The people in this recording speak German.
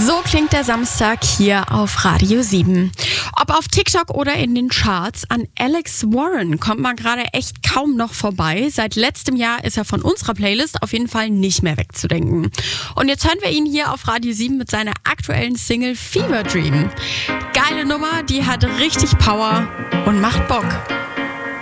So klingt der Samstag hier auf Radio 7. Ob auf TikTok oder in den Charts, an Alex Warren kommt man gerade echt kaum noch vorbei. Seit letztem Jahr ist er von unserer Playlist auf jeden Fall nicht mehr wegzudenken. Und jetzt hören wir ihn hier auf Radio 7 mit seiner aktuellen Single Fever Dream. Geile Nummer, die hat richtig Power und macht Bock.